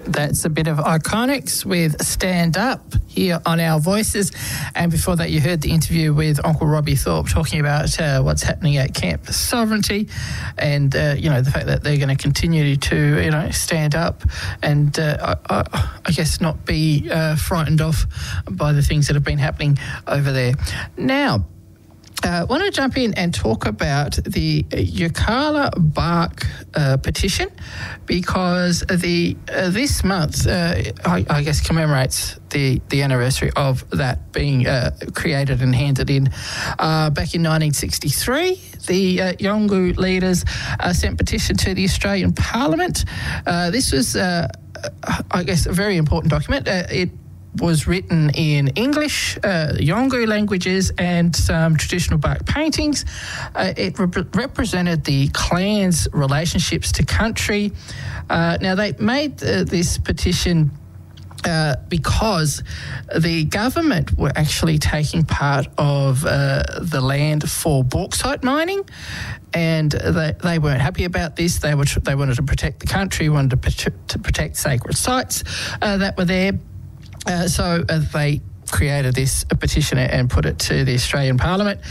That's a bit of Iconics with Stand Up here on Our Voices. And before that, you heard the interview with Uncle Robbie Thorpe talking about what's happening at Camp Sovereignty and, the fact that they're going to continue to, stand up and, I guess, not be frightened off by the things that have been happening over there. Now, I want to jump in and talk about the Yirrkala Bark petition because this month, I guess, commemorates the anniversary of that being created and handed in. Back in 1963, the Yolngu leaders sent petition to the Australian Parliament. This was, I guess, a very important document. It was written in English, Yolngu languages and some traditional bark paintings. It represented the clan's relationships to country. Now, they made this petition because the government were actually taking part of the land for bauxite mining, and they weren't happy about this. They wanted to protect the country, wanted to protect sacred sites that were there. So they created this petition and put it to the Australian Parliament.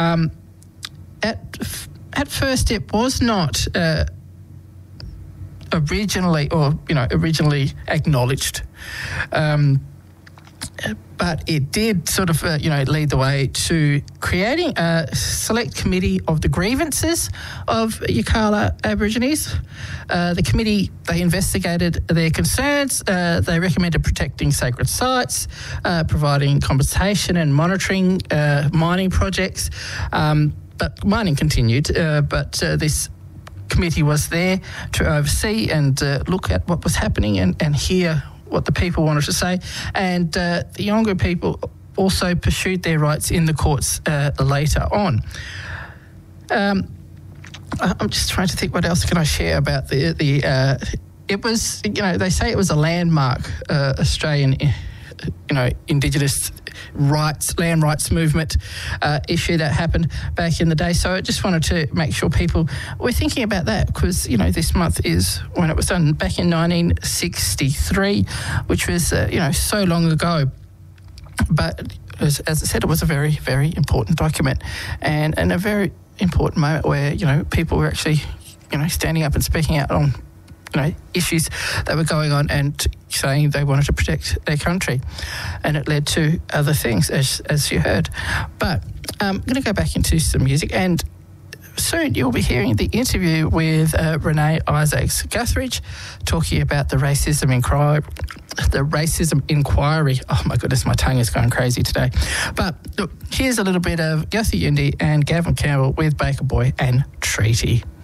At first, it was not originally acknowledged, but it did sort of lead the way to creating a select committee of the grievances of Yirrkala Aborigines. The committee, they investigated their concerns. They recommended protecting sacred sites, providing compensation and monitoring mining projects. But mining continued, but this committee was there to oversee and look at what was happening and hear what the people wanted to say. And the Yolngu people also pursued their rights in the courts later on. I'm just trying to think what else can I share about the it was, they say it was a landmark Australian, Indigenous land rights movement issue that happened back in the day. So I just wanted to make sure people were thinking about that because, this month is when it was done back in 1963, which was, so long ago. But as I said, it was a very, very important document and a very important moment where, people were actually, standing up and speaking out on issues that were going on and saying they wanted to protect their country. And it led to other things, as you heard. But I'm going to go back into some music, and soon you'll be hearing the interview with Renee Isaacs-Guthridge talking about the racism inquiry. Oh my goodness, my tongue is going crazy today. But look, here's a little bit of Guthy Yindi and Gavin Campbell with Baker Boy and Treaty.